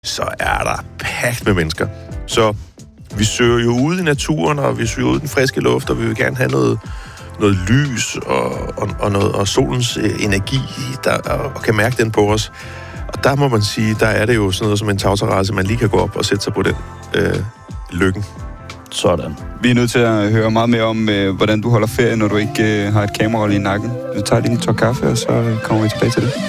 så er der pakket med mennesker. Så vi søger jo ud i naturen, og vi søger ud i den friske luft, og vi vil gerne have noget lys og solens energi, og kan mærke den på os. Og der må man sige, der er det jo sådan noget som en tagterrasse, man lige kan gå op og sætte sig på den lykken. Sådan. Vi er nødt til at høre meget mere om, hvordan du holder ferie, når du ikke har et kamerarolle i nakken. Vi tager lige en tår kaffe, og så kommer vi tilbage til det.